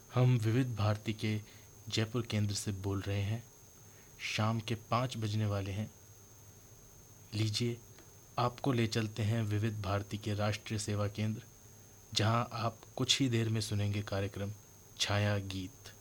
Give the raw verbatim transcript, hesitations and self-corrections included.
हम विविध भारती के जयपुर केंद्र से बोल रहे हैं। शाम के पाँच बजने वाले हैं। लीजिए, आपको ले चलते हैं विविध भारती के राष्ट्रीय सेवा केंद्र, जहां आप कुछ ही देर में सुनेंगे कार्यक्रम छाया गीत।